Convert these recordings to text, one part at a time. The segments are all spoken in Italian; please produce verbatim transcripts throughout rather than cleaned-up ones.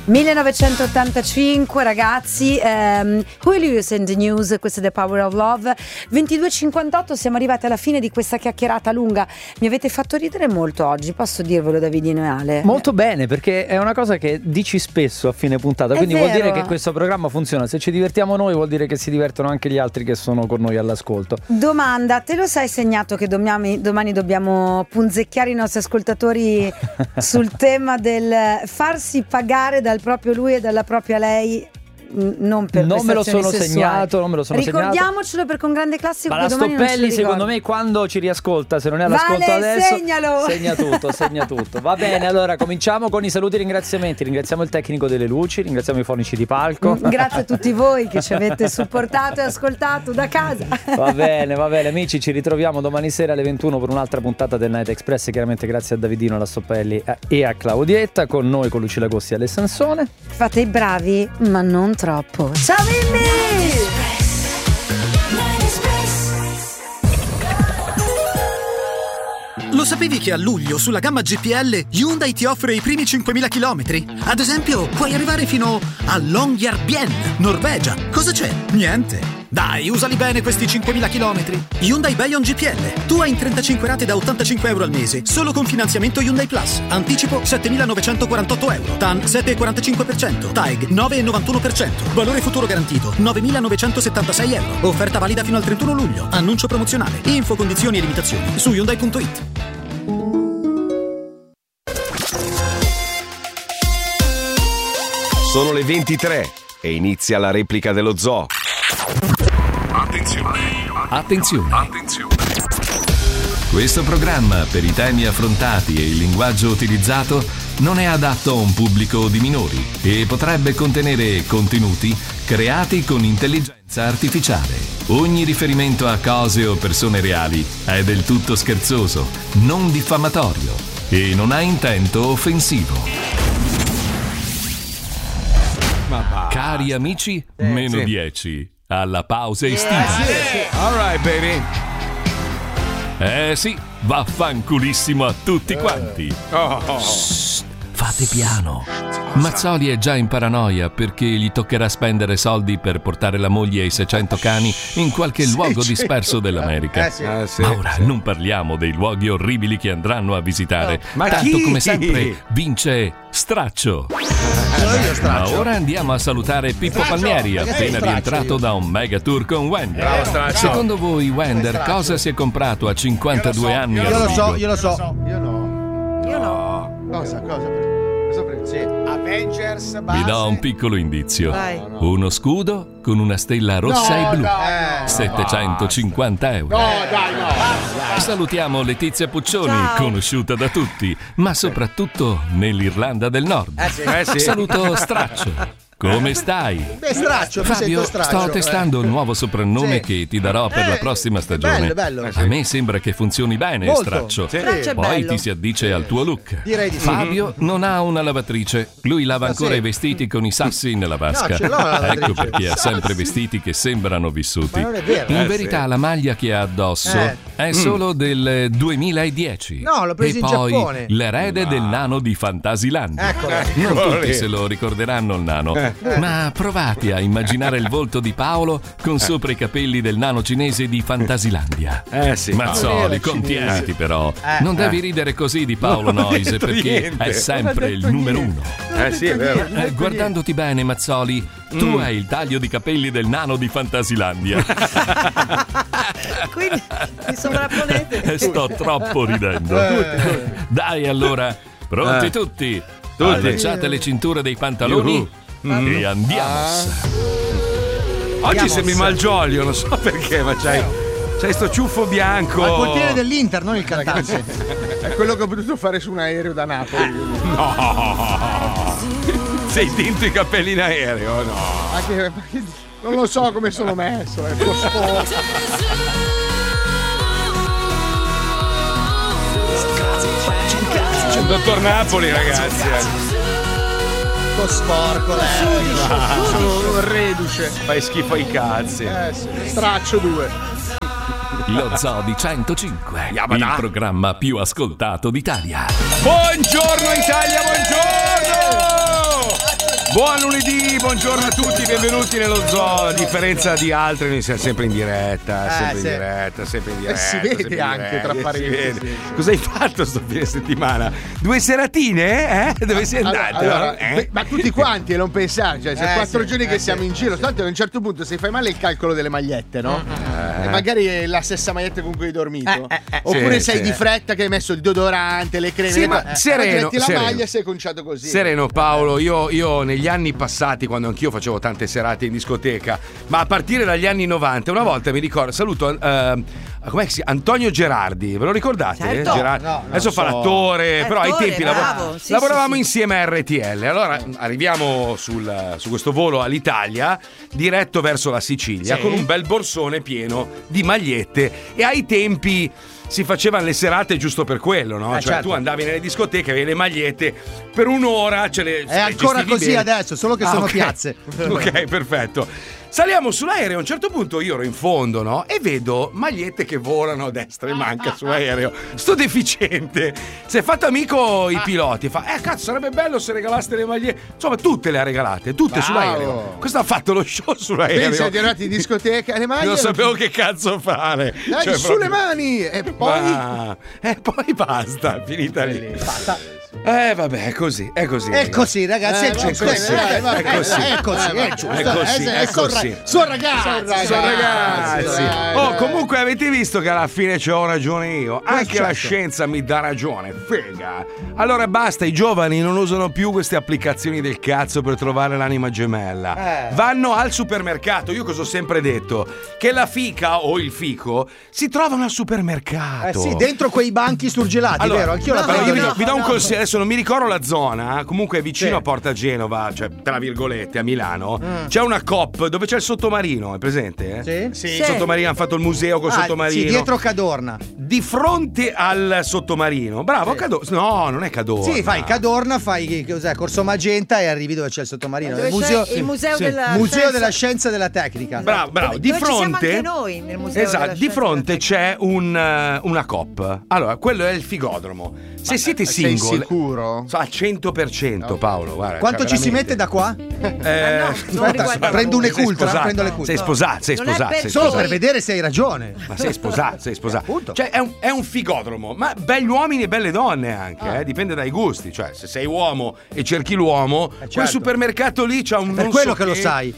millenovecentottantacinque, ragazzi, um, Julius and the News, questo è The Power of Love. Ventidue e cinquantotto, siamo arrivati alla fine di questa chiacchierata lunga. Mi avete fatto ridere molto oggi, posso dirvelo, Davidino e Ale? Molto bene, perché è una cosa che dici spesso a fine puntata, È quindi vero. vuol dire che questo programma funziona. Se ci divertiamo noi, vuol dire che si divertono anche gli altri che sono con noi all'ascolto. Domanda, te lo sai segnato che domani, domani dobbiamo punzecchiare i nostri ascoltatori sul tema del farsi pagare dal proprio lui e dalla propria lei, non per non me lo prestazioni sono sessuali. segnato, non me lo sono Ricordiamocelo segnato. perché è un grande classico. Ma la che domani non ce Stoppelli, lo secondo ricorda. me, quando ci riascolta, se non è all'ascolto Vale, adesso, segnalo. segna tutto, segna tutto. Va bene, allora cominciamo con i saluti e ringraziamenti. Ringraziamo il tecnico delle luci, ringraziamo i fonici di palco. Grazie a tutti voi che ci avete supportato e ascoltato da casa. Va bene, va bene, amici, ci ritroviamo domani sera alle ventuno per un'altra puntata del Night Express. Chiaramente grazie a Davidino, alla Stoppelli e a Claudietta. Con noi, con Lucilla Gossi e Ale Sansone. Fate i bravi, ma non troppo. Ciao Mimmi! Lo sapevi che a luglio sulla gamma G P L Hyundai ti offre i primi cinquemila chilometri? Ad esempio, puoi arrivare fino a Longyearbyen, Norvegia. Cosa c'è? Niente. Dai, usali bene questi cinquemila chilometri. Hyundai Bayon G P L. Tu hai in trentacinque rate da ottantacinque euro al mese, solo con finanziamento Hyundai Plus. Anticipo settemilanovecentoquarantotto euro. T A N sette virgola quarantacinque per cento. T A E G nove virgola novantuno per cento. Valore futuro garantito novemilanovecentosettantasei euro. Offerta valida fino al trentuno luglio. Annuncio promozionale. Info, condizioni e limitazioni su Hyundai punto it. Sono le ventitré e inizia la replica dello zoo. Attenzione. Attenzione. Attenzione. Questo programma, per i temi affrontati e il linguaggio utilizzato, non è adatto a un pubblico di minori e potrebbe contenere contenuti creati con intelligenza artificiale. Ogni riferimento a cose o persone reali è del tutto scherzoso, non diffamatorio e non ha intento offensivo. Cari amici, meno sì. dieci alla pausa estiva. All right, baby. Eh sì, vaffanculissimo a tutti quanti. Oh. Shh, fate piano. Mazzoli è già in paranoia perché gli toccherà spendere soldi per portare la moglie e i seicento cani in qualche luogo disperso dell'America. Eh sì. Eh sì, Ma ora sì. non parliamo dei luoghi orribili che andranno a visitare. Ma Tanto chi? come sempre vince Straccio. Ma ora andiamo a salutare Pippo Palmieri, appena rientrato da un mega tour con Wender. Bravo, Straccio. Secondo voi Wender cosa si è comprato a cinquantadue anni? Io lo a so, Rovigo? io lo so. Io no. Io no. Cosa? Cosa? Cosa prendi? Sì. Avengers base. Vi do un piccolo indizio. Vai. Uno scudo con una stella rossa No, e blu. no, settecentocinquanta euro. No, dai, no. Salutiamo Letizia Puccioni, Ciao. conosciuta da tutti, ma soprattutto nell'Irlanda del Nord. Eh sì. Eh sì. Saluto Straccio. Come stai? Beh, straccio, mi Fabio, sento straccio. sto testando il nuovo soprannome Sì. che ti darò per Eh, la prossima stagione. bello, bello. A me sembra che funzioni bene, Molto. Straccio. Sì. Straccio è Poi bello. ti si addice al tuo look. Direi di sì. Fabio non ha una lavatrice. Lui lava Ah, ancora sì? i vestiti con i sassi nella vasca. No, ce l'ho la lavatrice. Ecco perché ha sempre Sassi? vestiti che sembrano vissuti. Ma non è vero. In Eh, verità sì. la maglia che ha addosso Eh. è solo del duemiladieci. No, l'ho preso e in poi Giappone. l'erede del nano di Fantasilandia. Eccolo. Non Eccolo tutti lì. se lo ricorderanno il nano, ma provate a immaginare il volto di Paolo con sopra i capelli del nano cinese di Fantasilandia. Eh sì. Mazzoli, Paolo. contieniti però. Eh. Non devi ridere così di Paolo Non ho Noise detto perché niente. è sempre il numero uno. Eh sì, è vero. Eh, guardandoti bene, Mazzoli, tu hai il taglio di capelli del nano di Fantasilandia. Quindi mi sovrapponete. E sto troppo ridendo. Dai allora, pronti Eh. tutti? Tutti. Allacciate le cinture dei pantaloni e andiamo. Oggi sembri Malgioglio, non so perché, ma c'hai, c'hai sto ciuffo bianco. Ma il portiere dell'Inter, non il cantante. È quello che ho potuto fare su un aereo da Napoli. No! Sei tinto i capelli in aereo, no? Anche perché non lo so come sono messo, è un po' sporco. C'è il dottor Napoli, ragazzi. Un po' sporco, lei. Sono un reduce. Fai schifo ai cazzi. Eh sì, straccio due. Lo Zoo di centocinque, Yabada. il programma più ascoltato d'Italia. Buongiorno Italia, buongiorno! Buon lunedì, buongiorno a tutti, benvenuti nello zoo. A differenza di altri, noi siamo sempre in diretta, sempre Eh, in sì. diretta, sempre in Eh, diretta. si vede sempre in anche, diretta, tra si parentesi. vede. Cosa hai fatto sto fine settimana? Due seratine? Eh? Dove sei Allora, andato? allora, Eh? beh, ma tutti quanti, e non pensare, cioè, sono Eh, quattro sì, giorni eh, che sì, siamo in giro, tanto a un certo punto se fai male il calcolo delle magliette, no? E magari è la stessa maglietta con cui hai dormito. Eh, eh, eh. Oppure Sì, sei sì. di fretta che hai messo il deodorante, le creme, Sì, le ma cose. sereno, Poi metti la sereno. maglia e sei conciato così. Sereno Paolo, io, io negli anni passati, quando anch'io facevo tante serate in discoteca, ma a partire dagli anni novanta, una volta mi ricordo, saluto eh, com'è che si Antonio Gerardi, ve lo ricordate? Certo. Gerardi? No, non Adesso fa so. l'attore, però ai Attore, tempi bravo. lavora- Sì, lavoravamo sì, sì. insieme a R T L. Allora arriviamo sul- su questo volo all'Italia, diretto verso la Sicilia, Sì. con un bel borsone pieno di magliette, e ai tempi si facevano le serate giusto per quello, no? Eh, Cioè certo. tu andavi nelle discoteche, avevi le magliette per un'ora, ce le È ancora gestivi così bene. adesso, solo che Ah, sono ok. piazze. Ok, perfetto. Saliamo sull'aereo, a un certo punto io ero in fondo, no? E vedo magliette che volano a destra e manca sull'aereo. Sto deficiente si è fatto amico i piloti, fa eh cazzo sarebbe bello se regalaste le magliette. Insomma tutte le ha regalate, tutte Bravo. sull'aereo. Questo ha fatto lo show sull'aereo. Quindi siete arrivati in discoteca, le maglie Non sapevo che cazzo fare. Dai, Cioè, sulle proprio- mani e poi Ma- E poi basta, finita lì. Eh vabbè, è così, è così. È così, ragazzi, Eh, è va giusto. bene, eh, dai, va eh, bene, È così, dai. è così, Eh, va è giusto. è così, eh, è sono così. ra- Sono ragazzi. Sono Sono ragazzi. Dai, Oh, dai. comunque avete visto che alla fine c'ho ragione io. Anche certo. la scienza mi dà ragione. Fega. Allora basta, i giovani non usano più queste applicazioni del cazzo per trovare l'anima gemella. Eh. Vanno al supermercato. Io cosa ho sempre detto? Che la fica o il fico si trovano al Eh supermercato. sì, dentro quei banchi surgelati, Allora, vero? Anch'io la allora, prendo io vi, lì. vi do un no. consiglio, adesso non mi ricordo la zona, comunque è vicino Sì. a Porta Genova, cioè tra virgolette a Milano, c'è una Coop dove c'è il sottomarino, è presente? Sì? Sì. Il sottomarino, hanno fatto il museo col Ah, sottomarino. sì, dietro Cadorna. Di fronte al sottomarino. Bravo, Sì. Cadorna. No, non è Cadorna. Sì, fai Cadorna, fai che cos'è, Corso Magenta e arrivi dove c'è il sottomarino. Dove Il c'è museo, il museo sì. della Museo scienza. della Scienza e della Tecnica. Bravo, bravo. Dove- Di dove ci siamo fronte. anche noi nel museo Esatto, della di scienza fronte e c'è un, eh, una Coop. Allora, quello è il figodromo. Se siete sei single. sicuro? So, al cento per cento, Paolo. Guarda, Quanto cioè, ci si veramente. mette da qua? Eh, no, non riguarda prendo voi. un sei Ecultra, sposato. prendo l'Ecultra. Sei sposato, sei Non è sposato. per sei Solo sposato. per vedere se hai ragione. Ma sei sposato, sei sposato. Appunto. Cioè, è un, è un figodromo, ma begli uomini e belle donne anche, eh, dipende dai gusti. Cioè, se sei uomo e cerchi l'uomo, quel certo. supermercato lì c'ha un Per non quello so che lo sai.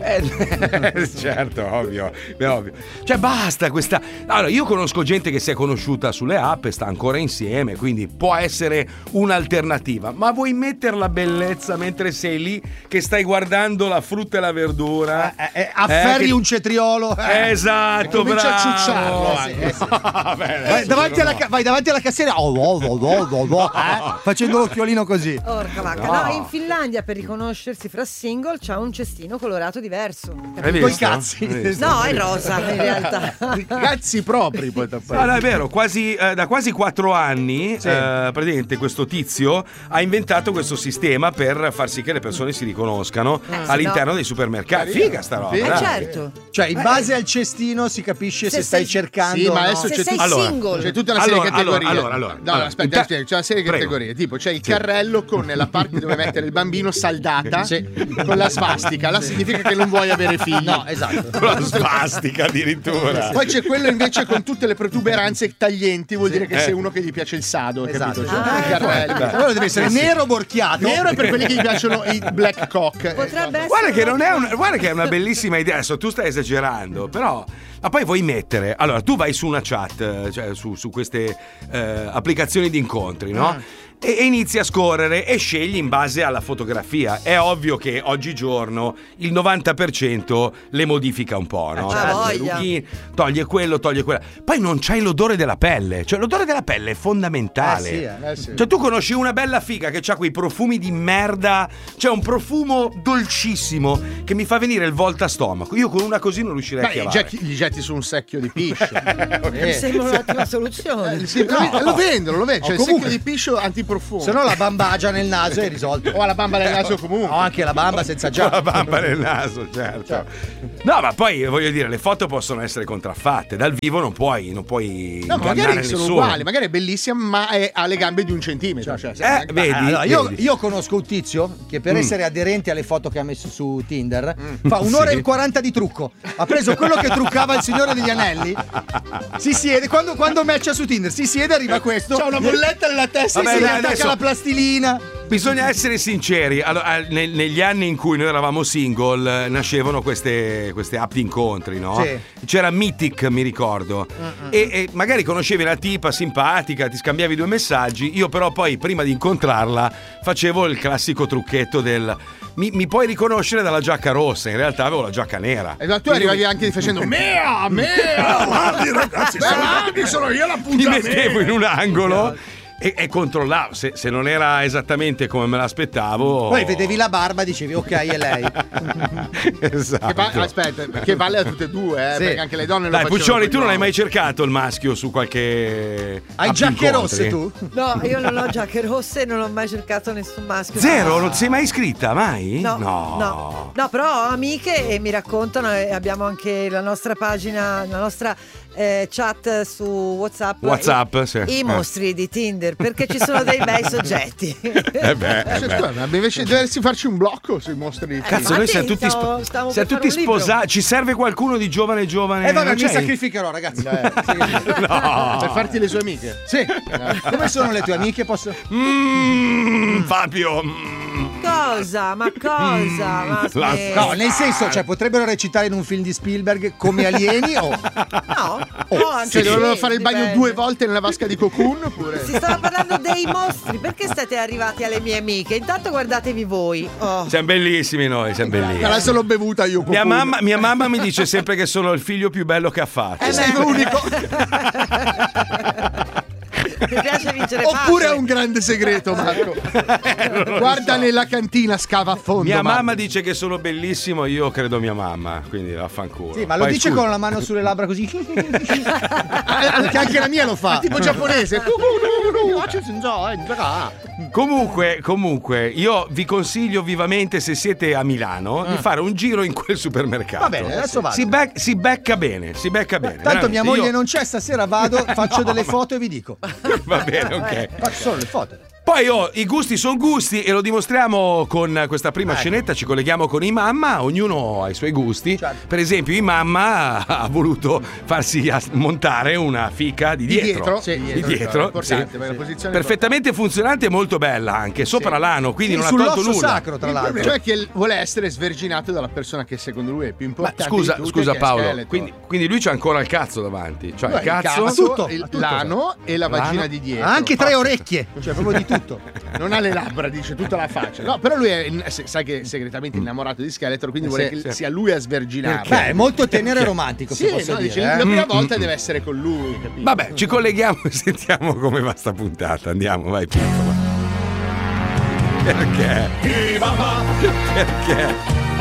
Eh, certo, ovvio, è ovvio. Cioè, basta questa. Allora, io conosco gente che si è conosciuta sulle app e sta ancora insieme, quindi può essere un'alternativa. Ma vuoi mettere la bellezza mentre sei lì che stai guardando la frutta e la verdura? Eh, eh, afferri Eh, che- un cetriolo. eh. Esatto, comincia bravo. a ciucciarlo Eh, sì, anche. eh, sì. Vabbè, Vai davanti, alla, ca- vai davanti alla cassiera oh, oh, oh, oh, oh, oh, eh, facendo l'occhiolino così. Porca vacca. No. No, in Finlandia per riconoscersi fra single c'ha un cestino colorato diverso. Hai Coi visto? cazzi. Hai visto? No, è rosa in realtà. Cazzi propri poi Ah, no, è vero, quasi, eh, da quasi quattro anni Sì. eh, praticamente questo tizio ha inventato questo sistema per far sì che le persone si riconoscano Eh, sì, all'interno no. dei supermercati. Figa sta roba. Sì. Eh dai. certo. Cioè, in base al cestino si capisce se, Se stai sei- cercando. Sì, ma o no. adesso Se c'è sei tutto- Allora, single. C'è tutta una serie Allora, di categorie. allora, allora, no, allora, aspetta, inta- aspetta, c'è una serie di Prego. categorie. Tipo, c'è il carrello con la parte dove mettere il bambino saldata Sì. con la svastica. La significa che non vuoi avere figli. No, esatto. Con la svastica addirittura. Poi c'è quello invece con tutte le protuberanze taglienti, vuol dire che Eh. sei uno che gli piace il sado, Esatto. capito? Cioè, Ah, i carrelli. Quello deve essere nero borchiato. Nero è per quelli che gli piacciono i black cock. Potrebbe essere. Guarda che non è un, guarda che è una bellissima idea. Adesso tu stai esagerando, però. Ma poi vuoi mettere. Allora, tu vai su una chat, eh, cioè su, su queste eh, applicazioni di incontri, no? E, e inizi a scorrere e scegli in base alla fotografia. È ovvio che oggigiorno il novanta per cento le modifica un po', no? Eh, Toglie certo. le rughine, toglie quello, toglie quella. Poi non c'hai l'odore della pelle. Cioè, l'odore della pelle è fondamentale. Eh sì, eh. Eh sì. Cioè, tu conosci una bella figa che ha quei profumi di merda. C'è un profumo dolcissimo che mi fa venire il volta stomaco. Io con una così non riuscirei a Beh, gli chiavare. getti, gli getti su un secchio di piscio. Mi sembra un'ottima soluzione. Eh, sì, lo, lo vendono, lo vendono. C'è O il comunque- secchio di piscio profumo. Se no la bamba già nel naso è risolto. O la bamba nel naso comunque. O anche la bamba senza già. La bamba nel naso, certo. No, ma poi voglio dire, le foto possono essere contraffatte. Dal vivo non puoi, non puoi No, ma ingannare magari sono nessuno. uguali, magari è bellissima, ma è, ha le gambe di un centimetro. Cioè, Eh, vedi, Allora, io, vedi. io conosco un tizio che per Mm. essere aderente alle foto che ha messo su Tinder fa un'ora Sì. e quaranta di trucco. Ha preso quello che truccava il Signore degli Anelli, si siede, quando, quando matcha su Tinder, si siede, arriva questo, C'ha una bolletta nella testa Vabbè, e si dai, attacca adesso- la plastilina. Bisogna essere sinceri. Allora, eh, ne- negli anni in cui noi eravamo single, eh, nascevano queste, queste app di incontri, no? Sì. C'era Mythic, mi ricordo. E, e magari conoscevi la tipa simpatica, ti scambiavi due messaggi. Io, però, poi prima di incontrarla, facevo il classico trucchetto del. Mi, mi puoi riconoscere dalla giacca rossa? In realtà avevo la giacca nera. Esatto, tu arrivavi anche facendo mea, mea, guardi, ragazzi, sono- guardi, sono io Mi l'appuntamento. mettevo in un angolo e, e controllavo. Se, se non era esattamente come me l'aspettavo. Poi vedevi la barba, dicevi ok, è lei. Esatto. Che va- aspetta, che vale a tutte e due, eh, Sì. perché anche le donne lo Dai, facevano Puccioni, con tu non gli hai mai uomini. cercato il maschio su qualche. Hai app giacche incontri? rosse tu? No, io non ho giacche rosse e non ho mai cercato nessun maschio. Zero? Non ti sei mai iscritta? Mai? No, no, no, però ho amiche e mi raccontano, e abbiamo anche la nostra pagina, la nostra eh, chat su WhatsApp. WhatsApp, i, sì. I Eh. mostri di Tinder, perché ci sono dei bei soggetti. Eh beh, eh Cioè, beh. scusa, ma invece dovresti farci un blocco sui mostri di Cazzo, infatti noi siamo tutti, stavo- spo- stavo siamo per tutti fare un libro. sposati. Ci serve qualcuno di giovane giovane? E Eh, vabbè, Non mi c'è? sacrificherò, ragazzi. No. per farti le sue amiche. Sì. Come sono le tue amiche? Posso... Mm, Fabio. mm. Cosa? Ma cosa? Ma La- smetta. No, nel senso, cioè, potrebbero recitare in un film di Spielberg come alieni o... No, no, anche Cioè, sì, dovevano fare il bagno dipende. due volte nella vasca di Cocoon oppure. Si stava parlando dei mostri, perché state arrivati alle mie amiche? Intanto guardatevi voi. Oh. Siamo bellissimi noi, siamo bellissimi. Adesso l'ho bevuta io. Mia Cocoon. mamma, mia mamma mi dice sempre che sono il figlio più bello che ha fatto. Eh, Sei beh. l'unico. Mi piace vincere Oppure facile. ha un grande segreto, Marco. Guarda nella cantina, scava a fondo. Mia Marco. mamma dice che sono bellissimo, io credo mia mamma, quindi vaffanculo. Sì, ma lo Poi, dice scusa, con la mano sulle labbra così. Che anche la mia lo fa. Tipo giapponese. Comunque, comunque, io vi consiglio vivamente, se siete a Milano, di fare un giro in quel supermercato. Va bene, adesso vado. Si, bec- si becca bene, si becca bene. Tanto mia veramente. moglie Io- non c'è, stasera vado, faccio delle foto e vi dico. Va bene, ok. Faccio solo le foto. Poi oh, i gusti sono gusti e lo dimostriamo con questa prima scenetta, ci colleghiamo con i mamma, ognuno ha i suoi gusti. Certo. Per esempio i mamma ha voluto farsi as- montare una fica di Di dietro. dietro? Sì, Di È dietro, importante, sì. perché la posizione è Perfettamente funzionante e molto bella anche, sopra l'ano, quindi Sì, non ha tolto sull'osso nulla. sacro, tra Il l'altro. problema è che vuole essere sverginato dalla persona che secondo lui è più Ma importante. scusa, di tutte, scusa che è Paolo, Skeletor. quindi, quindi lui c'ha ancora il cazzo davanti. Cioè Beh, il cazzo, Tutto, il- tutto. l'ano e la L'ano. vagina di dietro. Ha anche tre orecchie, cioè proprio di tutto. Non ha le labbra, dice tutta la faccia. No, però lui è, se- sai che è segretamente innamorato di Skeletor, quindi vuole Sì, che sì. sia lui a sverginarlo. Beh, è molto tenero e romantico, Sì, se posso no, dire. dice, eh. la prima volta deve essere con lui, capito? Vabbè, ci colleghiamo e sentiamo come va sta puntata. Andiamo, vai Pippo. va. Perché? Perché?